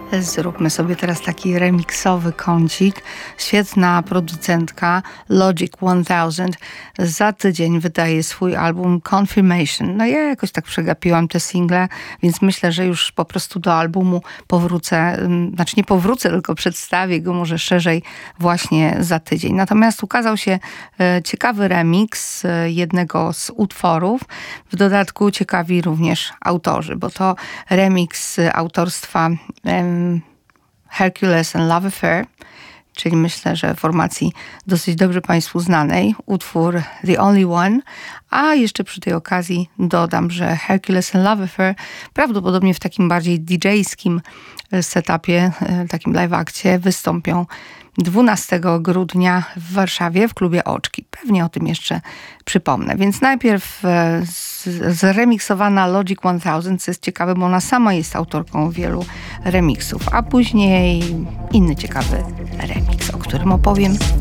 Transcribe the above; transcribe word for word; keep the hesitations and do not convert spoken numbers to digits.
Zróbmy sobie teraz taki remiksowy kącik. Świetna producentka Logic tysiąc za tydzień wydaje swój album Confirmation. No ja jakoś tak przegapiłam te single, więc myślę, że już po prostu do albumu powrócę. Znaczy nie powrócę, tylko przedstawię go może szerzej właśnie za tydzień. Natomiast ukazał się ciekawy remix jednego z utworów. W dodatku ciekawi również autorzy, bo to remix autorstwa Hercules and Love Affair, czyli myślę, że formacji dosyć dobrze Państwu znanej, utwór The Only One, a jeszcze przy tej okazji dodam, że Hercules and Love Affair prawdopodobnie w takim bardziej didżejskim setupie, takim live akcie wystąpią dwunastego grudnia w Warszawie w klubie Oczki. Pewnie o tym jeszcze przypomnę. Więc najpierw zremiksowana Logic tysiąc, co jest ciekawe, bo ona sama jest autorką wielu remiksów, a później inny ciekawy remix, o którym opowiem